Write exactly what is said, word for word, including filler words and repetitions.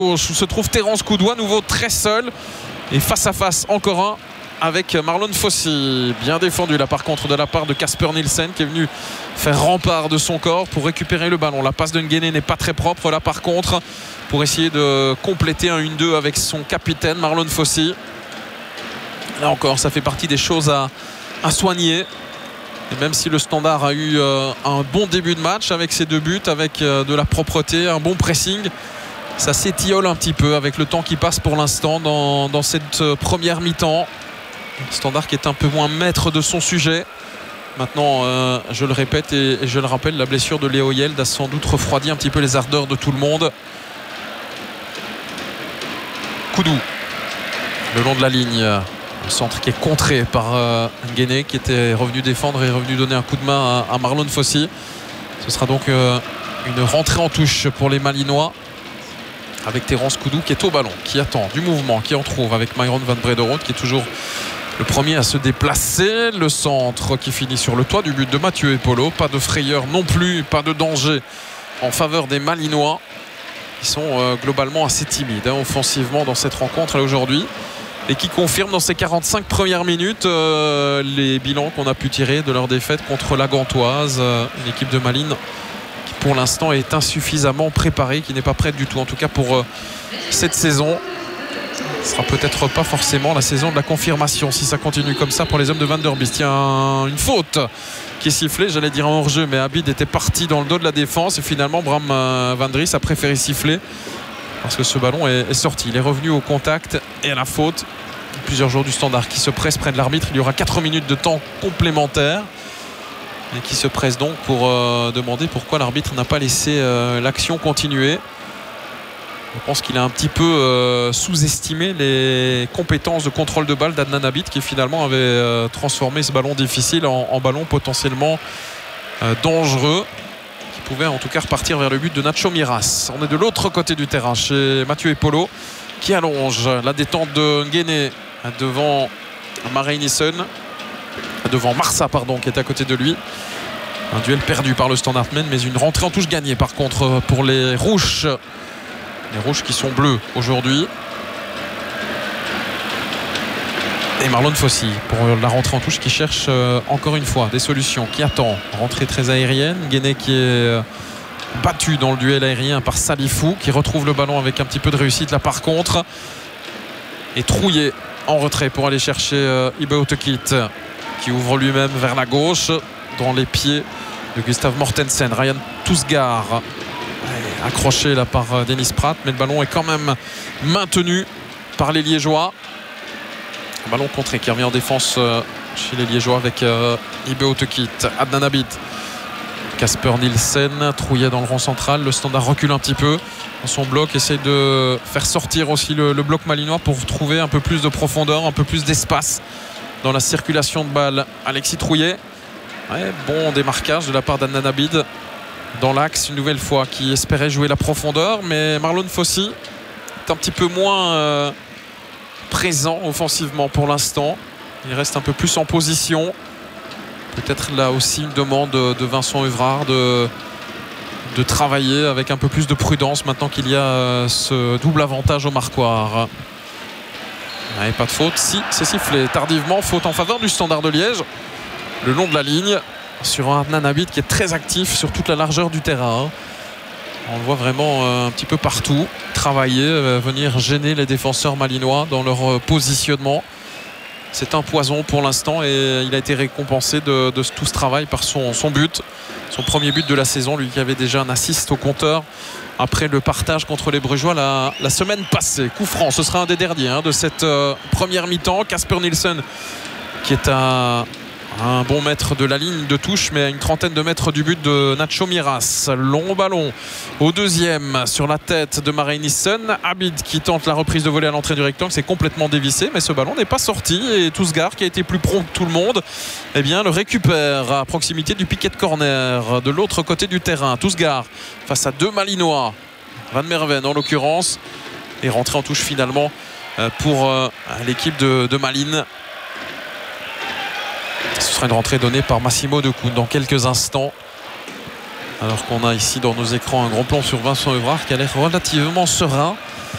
Où se trouve Terence Koudou, à nouveau très seul et face à face encore un avec Marlon Fossey. Bien défendu là par contre de la part de Casper Nielsen qui est venu faire rempart de son corps pour récupérer le ballon. La passe de Nguéné n'est pas très propre là par contre pour essayer de compléter un un deux avec son capitaine Marlon Fossey. Là encore ça fait partie des choses à, à soigner. Et même si le Standard a eu euh, un bon début de match avec ses deux buts, avec euh, de la propreté, un bon pressing, ça s'étiole un petit peu avec le temps qui passe pour l'instant dans, dans cette première mi-temps. Standard qui est un peu moins maître de son sujet. Maintenant, euh, je le répète et, et je le rappelle, la blessure de Léo Yeld a sans doute refroidi un petit peu les ardeurs de tout le monde. Koudou, le long de la ligne. Le centre qui est contré par euh, Nguéné qui était revenu défendre et revenu donner un coup de main à, à Marlon Fossey. Ce sera donc euh, une rentrée en touche pour les Malinois. Avec Terence Koudou qui est au ballon, qui attend du mouvement, qui en trouve avec Myron Van Brederode qui est toujours le premier à se déplacer. Le centre qui finit sur le toit du but de Mathieu Epolo. Pas de frayeur non plus, pas de danger en faveur des Malinois qui sont euh, globalement assez timides hein, offensivement dans cette rencontre là aujourd'hui et qui confirment dans ces quarante-cinq premières minutes euh, les bilans qu'on a pu tirer de leur défaite contre la Gantoise, euh, une équipe de Malines pour l'instant est insuffisamment préparé, qui n'est pas prête du tout en tout cas pour euh, cette saison. Ce sera peut-être pas forcément la saison de la confirmation si ça continue comme ça pour les hommes de Vanderbilt. Il y a une faute qui est sifflée, j'allais dire un hors-jeu, mais Abid était parti dans le dos de la défense et finalement Bram euh, Van Dries a préféré siffler parce que ce ballon est, est sorti. Il est revenu au contact et à la faute. Plusieurs joueurs du Standard qui se pressent près de l'arbitre. Il y aura quatre minutes de temps complémentaire et qui se presse donc pour euh, demander pourquoi l'arbitre n'a pas laissé euh, l'action continuer. Je pense qu'il a un petit peu euh, sous-estimé les compétences de contrôle de balle d'Adnan Abid qui finalement avait euh, transformé ce ballon difficile en, en ballon potentiellement euh, dangereux qui pouvait en tout cas repartir vers le but de Nacho Miras. On est de l'autre côté du terrain chez Mathieu Epolo qui allonge la détente de Nguéné devant Marey Nissen. Devant Marsa pardon qui est à côté de lui. Un duel perdu par le Standard Men mais une rentrée en touche gagnée par contre pour les Rouges. Les Rouges qui sont bleus aujourd'hui. Et Marlon Fossey pour la rentrée en touche qui cherche euh, encore une fois des solutions, qui attend. Rentrée très aérienne. Nguéné qui est euh, battu dans le duel aérien par Salifou qui retrouve le ballon avec un petit peu de réussite là par contre. Et Trouillet en retrait pour aller chercher euh, Ibeo Tekit qui ouvre lui-même vers la gauche dans les pieds de Gustav Mortensen. Ryan Tousgar accroché là par Denis Pratt mais le ballon est quand même maintenu par les Liégeois. Un ballon contré qui revient en défense chez les Liégeois avec euh, Ibeo Tekit, Adnan Abid, Casper Nielsen, Trouillet dans le rang central. Le Standard recule un petit peu dans son bloc, essaye de faire sortir aussi le, le bloc malinois pour trouver un peu plus de profondeur, un peu plus d'espace dans la circulation de balle. Alexis Trouillet, ouais, bon démarquage de la part d'Adnan Abid dans l'axe une nouvelle fois qui espérait jouer la profondeur mais Marlon Fossey est un petit peu moins euh, présent offensivement pour l'instant. Il reste un peu plus en position. Peut-être là aussi une demande de Vincent Evrard de, de travailler avec un peu plus de prudence maintenant qu'il y a euh, ce double avantage au marquoir. Et pas de faute, si c'est sifflé tardivement, faute en faveur du Standard de Liège le long de la ligne sur un Adnan Abid qui est très actif sur toute la largeur du terrain. On le voit vraiment euh, un petit peu partout travailler, euh, venir gêner les défenseurs malinois dans leur euh, positionnement. C'est un poison pour l'instant et il a été récompensé de, de tout ce travail par son, son but, son premier but de la saison, lui qui avait déjà un assist au compteur après le partage contre les Brugeois la, la semaine passée. Coup franc, ce sera un des derniers hein, de cette euh, première mi-temps. Casper Nielsen qui est à un bon mètre de la ligne de touche mais à une trentaine de mètres du but de Nacho Miras. Long ballon au deuxième sur la tête de Marey Nissen. Abid qui tente la reprise de volée à l'entrée du rectangle, c'est complètement dévissé mais ce ballon n'est pas sorti et Tousgar qui a été plus prompt que tout le monde eh bien, le récupère à proximité du piquet de corner de l'autre côté du terrain. Tousgar face à deux Malinois, Van Merven en l'occurrence, et rentré en touche finalement pour l'équipe de, de Malines. Ce sera une rentrée donnée par Massimo Dekoun dans quelques instants. Alors qu'on a ici dans nos écrans un grand plan sur Vincent Evrard qui a l'air relativement serein.